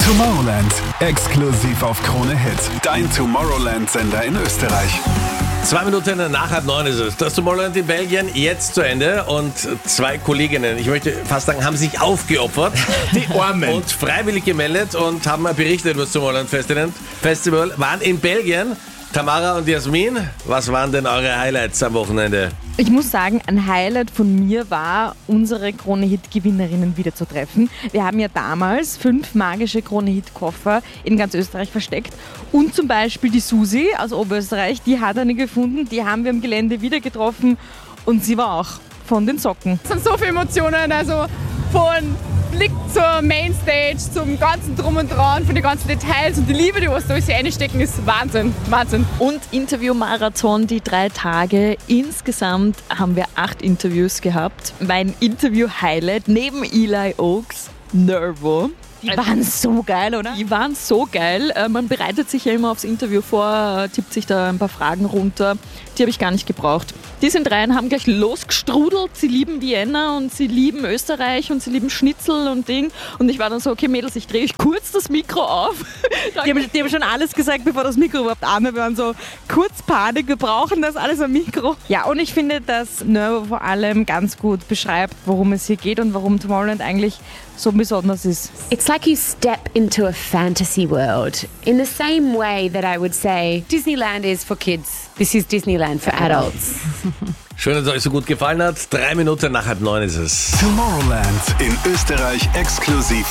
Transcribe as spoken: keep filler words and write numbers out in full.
Tomorrowland, exklusiv auf Krone Hit. Dein Tomorrowland-Sender in Österreich. Zwei Minuten nach halb neun ist es. Das Tomorrowland in Belgien jetzt zu Ende und zwei Kolleginnen, ich möchte fast sagen, haben sich aufgeopfert. Die Armen. Und freiwillig gemeldet und haben mal berichtet über das Tomorrowland Festival, waren in Belgien. Tamara und Jasmin, was waren denn eure Highlights am Wochenende? Ich muss sagen, ein Highlight von mir war, unsere Krone-Hit-Gewinnerinnen wieder zu treffen. Wir haben ja damals fünf magische Krone-Hit-Koffer in ganz Österreich versteckt. Und zum Beispiel die Susi aus Oberösterreich, die hat eine gefunden, die haben wir am Gelände wieder getroffen und sie war auch von den Socken. Es sind so viele Emotionen, also von Blick zur Mainstage, zum ganzen Drum und Dran, von den ganzen Details und die Liebe, die was da alles reinstecken, ist Wahnsinn, Wahnsinn. Und Interviewmarathon, die drei Tage. Insgesamt haben wir acht Interviews gehabt. Mein Interview-Highlight neben Eli Oaks, Nervo. Die waren so geil, oder? Die waren so geil. Man bereitet sich ja immer aufs Interview vor, tippt sich da ein paar Fragen runter. Die habe ich gar nicht gebraucht. Diese dreien haben gleich losgestrudelt. Sie lieben Vienna und sie lieben Österreich und sie lieben Schnitzel und Ding. Und ich war dann so, okay Mädels, ich drehe euch kurz das Mikro auf. Die haben, die haben schon alles gesagt, bevor das Mikro überhaupt an. Wir waren so kurz Panik, wir brauchen das alles am Mikro. Ja, und ich finde, dass Nervo vor allem ganz gut beschreibt, worum es hier geht und warum Tomorrowland eigentlich so besonders ist. It's like you step into a fantasy world. In the same way that I would say Disneyland is for kids, this is Disneyland for adults. Schön, dass es euch so gut gefallen hat. Drei Minuten nach halb neun ist es. Tomorrowland in Österreich exklusiv